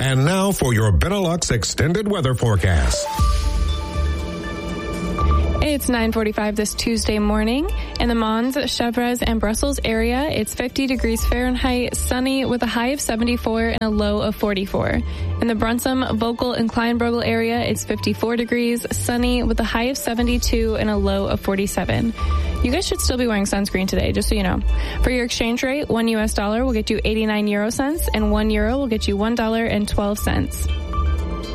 And now for your Benelux extended weather forecast. It's 9:45 this Tuesday morning. In the Mons, Chevres, and Brussels area, it's 50 degrees Fahrenheit, sunny with a high of 74 and a low of 44. In the Brunsum, Vogel, and Kleinbrugel area, it's 54 degrees, sunny with a high of 72 and a low of 47. You guys should still be wearing sunscreen today, just so you know. For your exchange rate, $1 US will get you 89 euro cents, and €1 will get you $1.12.